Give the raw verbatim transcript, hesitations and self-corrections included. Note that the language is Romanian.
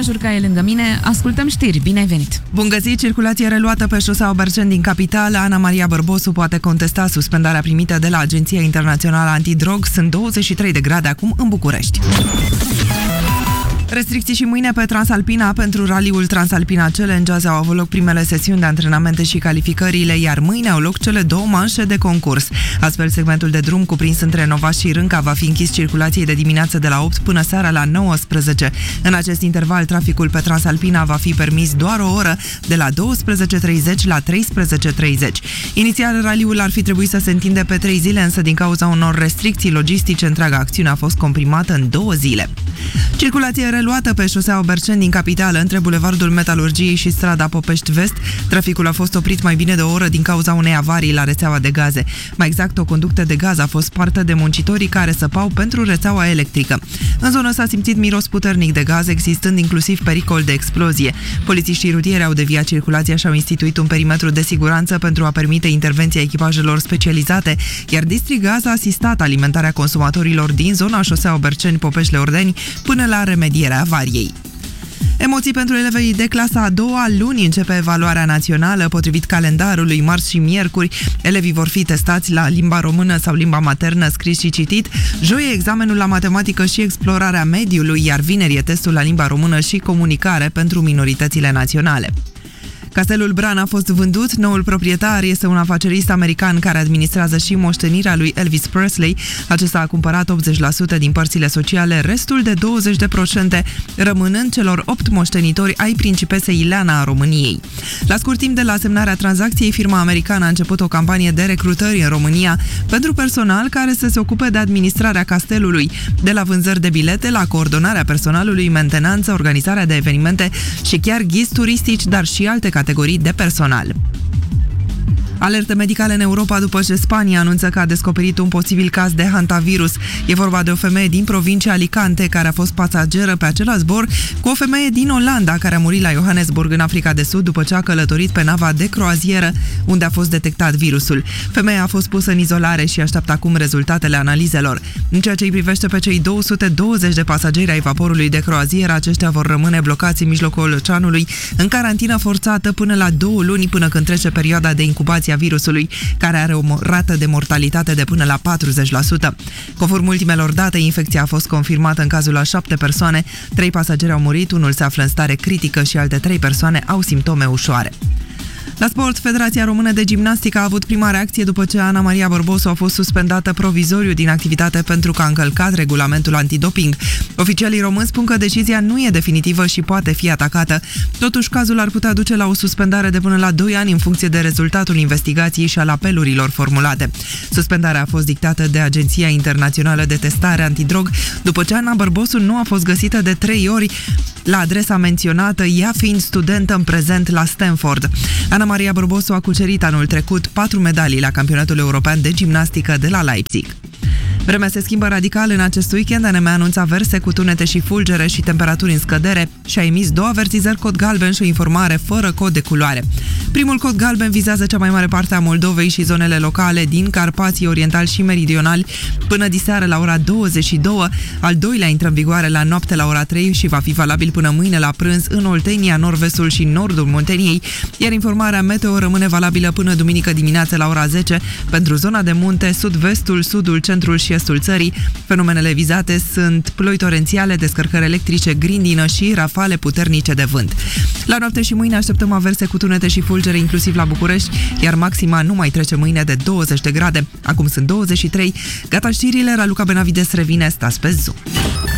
Jurca e lângă mine. Ascultăm știri. Bine ai venit! Bun găsit! Circulație reluată pe șoseaua Berceni din capitală. Ana Maria Bărbosu poate contesta suspendarea primită de la Agenția Internațională Antidrog. Sunt douăzeci și trei de grade acum în București. Restricții și mâine pe Transalpina. Pentru raliul Transalpina Challenge azi au avut loc primele sesiuni de antrenamente și calificările, iar mâine au loc cele două manșe de concurs. Astfel, segmentul de drum cuprins între Novaș și Rânca va fi închis circulației de dimineață de la opt până seara la nouăsprezece. În acest interval, traficul pe Transalpina va fi permis doar o oră, de la douăsprezece treizeci la treisprezece treizeci. Inițial, raliul ar fi trebuit să se întinde pe trei zile, însă din cauza unor restricții logistice, întreaga acțiune a fost comprimată în două zile. Circulație reluată pe șoseaua Berceni din capitală, între Bulevardul Metalurgiei și strada Popești Vest. Traficul a fost oprit mai bine de o oră din cauza unei avarii la rețeaua de gaze. Mai exact, o conductă de gaz a fost spartă de muncitorii care săpau pentru rețeaua electrică. În zonă s-a simțit miros puternic de gaz, existând inclusiv pericol de explozie. Polițiștii rutieri au deviat circulația și au instituit un perimetru de siguranță pentru a permite intervenția echipajelor specializate, iar Distrigaz a asistat alimentarea consumatorilor din zona șoseaua Berceni-Popești-Leordeni până la remedierea avariei. Emoții pentru elevii de clasa a doua. Luni începe evaluarea națională. Potrivit calendarului, marți și miercuri, elevii vor fi testați la limba română sau limba maternă, scris și citit. Joi e examenul la matematică și explorarea mediului, iar vineri e testul la limba română și comunicare pentru minoritățile naționale. Castelul Bran a fost vândut. Noul proprietar este un afacerist american care administrează și moștenirea lui Elvis Presley. Acesta a cumpărat optzeci la sută din părțile sociale, restul de douăzeci la sută rămânând celor opt moștenitori ai principesei Ileana a României. La scurt timp de la semnarea tranzacției, firma americană a început o campanie de recrutări în România pentru personal care să se ocupe de administrarea castelului, de la vânzări de bilete la coordonarea personalului, mentenanță, organizarea de evenimente și chiar ghizi turistici, dar și alte categorii de personal. Alerte medicale în Europa după ce Spania anunță că a descoperit un posibil caz de hantavirus. E vorba de o femeie din provincia Alicante care a fost pasageră pe același zbor cu o femeie din Olanda care a murit la Johannesburg în Africa de Sud după ce a călătorit pe nava de croazieră unde a fost detectat virusul. Femeia a fost pusă în izolare și așteaptă acum rezultatele analizelor. În ceea ce îi privește pe cei două sute douăzeci de pasageri ai vaporului de croazieră, aceștia vor rămâne blocați în mijlocul oceanului în carantină forțată până la două luni până când trece perioada de incubație a virusului, care are o rată de mortalitate de până la patruzeci la sută. Conform ultimelor date, infecția a fost confirmată în cazul a șapte persoane, trei pasageri au murit, unul se află în stare critică și alte trei persoane au simptome ușoare. La sport, Federația Română de Gimnastică a avut prima reacție după ce Ana Maria Bărbosu a fost suspendată provizoriu din activitate pentru că a încălcat regulamentul antidoping. Oficialii români spun că decizia nu e definitivă și poate fi atacată. Totuși, cazul ar putea duce la o suspendare de până la doi ani în funcție de rezultatul investigației și al apelurilor formulate. Suspendarea a fost dictată de Agenția Internațională de Testare Antidrog după ce Ana Bărbosu nu a fost găsită de trei ori la adresa menționată, ea fiind studentă în prezent la Stanford. Ana Maria Bărbosu a cucerit anul trecut patru medalii la Campionatul European de Gimnastică de la Leipzig. Vremea se schimbă radical în acest weekend. A N M A anunța averse cu tunete și fulgere și temperaturi în scădere și a emis două avertizări cod galben și o informare fără cod de culoare. Primul cod galben vizează cea mai mare parte a Moldovei și zonele locale din Carpații orientali și meridionali până diseară la ora douăzeci și două. Al doilea intră în vigoare la noapte la ora trei și va fi valabil până mâine la prânz în Oltenia, nord-vestul și nordul Munteniei, iar informarea meteo rămâne valabilă până duminică dimineață la ora zece pentru zona de munte, sud-vestul, sudul, centrul și estul țării. Fenomenele vizate sunt ploi torențiale, descărcări electrice, grindină și rafale puternice de vânt. La noapte și mâine așteptăm averse cu tunete și fulgere inclusiv la București, iar maxima nu mai trece mâine de douăzeci de grade. Acum sunt douăzeci și trei. Gata știrile, Raluca Benavides revine, stați pe Zoom.